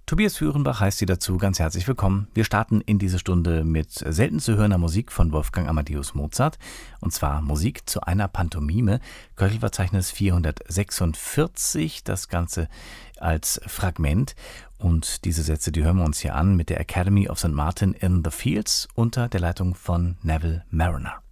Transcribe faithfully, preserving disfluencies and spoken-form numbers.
Tobias Führenbach heißt Sie dazu ganz herzlich willkommen. Wir starten in diese Stunde mit selten zu hörender Musik von Wolfgang Amadeus Mozart, und zwar Musik zu einer Pantomime, Köchelverzeichnis vierhundertsechsundvierzig, das Ganze als Fragment. Und diese Sätze, die hören wir uns hier an mit der Academy of Saint Martin in the Fields unter der Leitung von Neville Marriner.